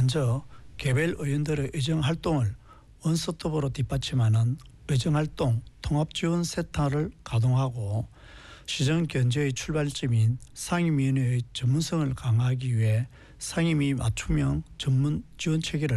먼저 개별 의원들의 의정활동을 원스톱으로 뒷받침하는 의정활동 통합지원센터를 가동하고 시정경제의 출발점인 상임위원회의 전문성을 강화하기 위해 상임위 맞춤형 전문 지원체계를